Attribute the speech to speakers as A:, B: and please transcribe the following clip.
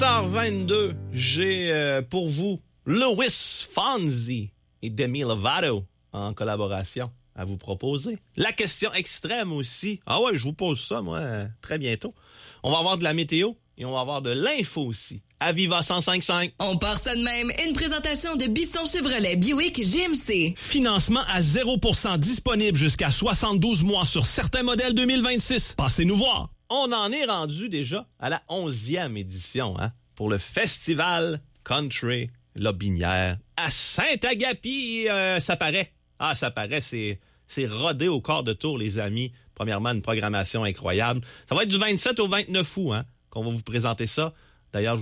A: 7h22, j'ai pour vous Luis Fonsi et Demi Lovato en collaboration à vous proposer. La question extrême aussi. Ah ouais, je vous pose ça, moi, très bientôt. On va avoir de la météo et on va avoir de l'info aussi. À Viva 105.5.
B: On part ça de même. Une présentation de Bisson Chevrolet Buick GMC.
C: Financement à 0% disponible jusqu'à 72 mois sur certains modèles 2026. Passez-nous voir.
A: On en est rendu déjà à la 11e édition, pour le Festival Country Lobinière à Saint-Agapi. Ça paraît. Ah, ça paraît, c'est rodé au quart de tour, les amis. Premièrement, une programmation incroyable. Ça va être du 27 au 29 août, qu'on va vous présenter ça. D'ailleurs,